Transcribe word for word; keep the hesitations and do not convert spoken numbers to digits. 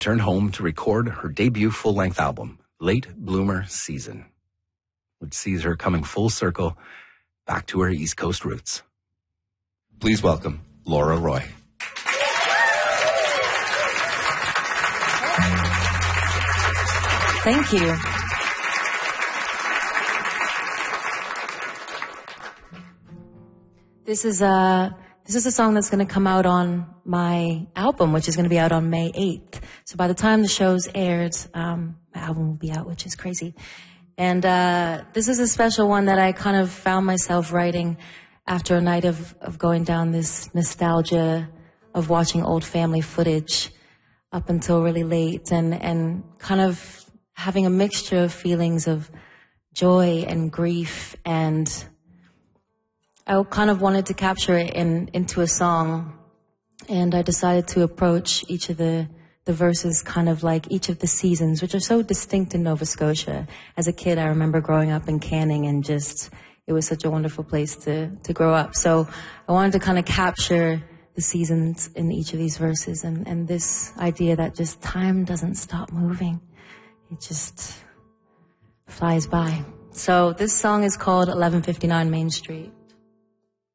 returned home to record her debut full-length album, Late Bloomer Season, which sees her coming full circle back to her East Coast roots. Please welcome Laura Roy. Thank you. This is a this is a song that's going to come out on my album, which is going to be out on May eighth. So by the time the show's aired, um, my album will be out, which is crazy. And uh, this is a special one that I kind of found myself writing after a night of, of going down this nostalgia of watching old family footage up until really late, and, and kind of having a mixture of feelings of joy and grief, and I kind of wanted to capture it in, into a song, and I decided to approach each of the, the verses kind of like each of the seasons, which are so distinct in Nova Scotia. As a kid, I remember growing up in Canning, and just, it was such a wonderful place to, to grow up. So I wanted to kind of capture the seasons in each of these verses, and, and this idea that just time doesn't stop moving. It just flies by. So this song is called eleven fifty-nine Main Street.